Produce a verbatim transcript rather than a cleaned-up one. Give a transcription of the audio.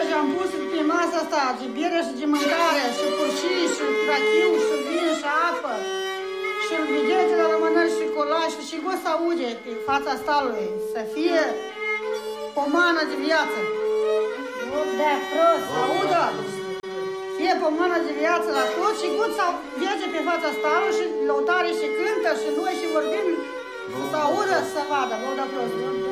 și am pus pe masa asta de bere și de mâncare, și curșii, și rachiu, și vin, și apă. Și îl vedeți la rămânări și colași și gos să aude pe fața stalului. Să fie pomană de viață. Nu de prost. Audă! Fie pomană de viață la tot și gut să vede pe fața stalului și lăutare și cântă și noi și vorbim. Să audă, să vadă, vă dă prost.